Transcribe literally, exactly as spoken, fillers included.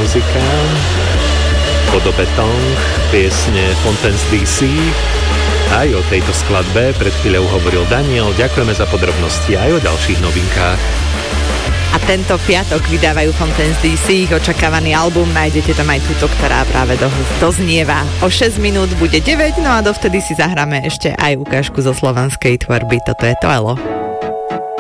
muzika, Podobetong, piesne Fontaines dé cé. Aj o tejto skladbe pred chvíľou hovoril Daniel. Ďakujeme za podrobnosti aj o ďalších novinkách. A tento piatok vydávajú Fontaines dé cé ich očakávaný album. Nájdete tam aj túto, ktorá práve do, doznieva. O šesť minút bude deväť, no a dovtedy si zahráme ešte aj ukážku zo slovanskej tvorby. Toto je to Elo.